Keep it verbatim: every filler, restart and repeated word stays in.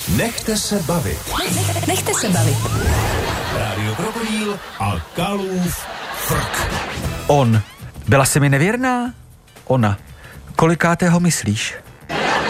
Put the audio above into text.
Nechte se bavit. Nechte se bavit. Rádio Krokodýl a Kalův frk. On. Byla jsi mi nevěrná? Ona. Kolikátého myslíš?